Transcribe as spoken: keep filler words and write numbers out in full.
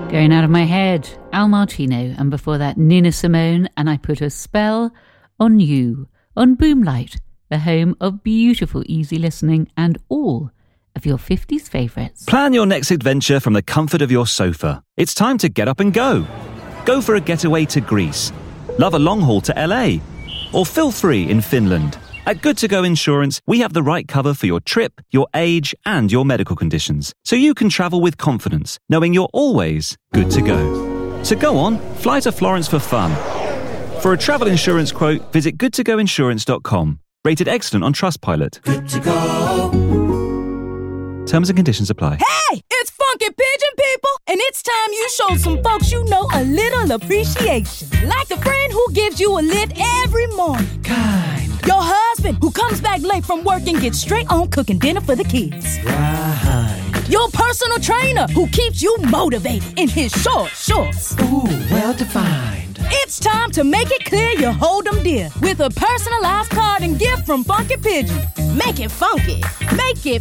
Going Out of My Head, Al Martino, and before that Nina Simone, and I Put a Spell on You, on Boomlight, the home of beautiful easy listening and all of your fifties favourites. Plan your next adventure from the comfort of your sofa. It's time to get up and go. Go for a getaway to Greece, love a long haul to L A, or feel free in Finland. At Good To Go Insurance, we have the right cover for your trip, your age, and your medical conditions, so you can travel with confidence, knowing you're always good to go. So go on, fly to Florence for fun. For a travel insurance quote, visit good to go insurance dot com. Rated excellent on Trustpilot. Good to go. Terms and conditions apply. Hey, it's Funky Pigeon people, and it's time you show some folks you know a little appreciation. Like the friend who gives you a lift every morning. Kind. Your husband who comes back late from work and gets straight on cooking dinner for the kids. Right. Your personal trainer who keeps you motivated in his short shorts. Ooh, well defined. It's time to make it clear you hold them dear with a personalized card and gift from Funky Pigeon. Make it funky. Make it